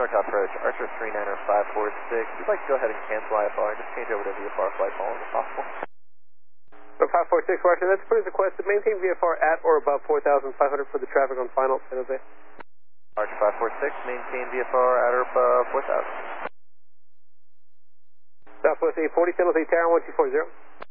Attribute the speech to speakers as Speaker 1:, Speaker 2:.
Speaker 1: Top Approach, Archer 39546. We'd like to go ahead and cancel IFR and just change over to VFR flight following if possible.
Speaker 2: 546, Archer, that's put as requested. Maintain VFR at or above 4,500 for the traffic on final San Jose.
Speaker 1: Archer 546, maintain VFR at or above 4,000.
Speaker 2: Southwest 840, San Jose Tower 1240.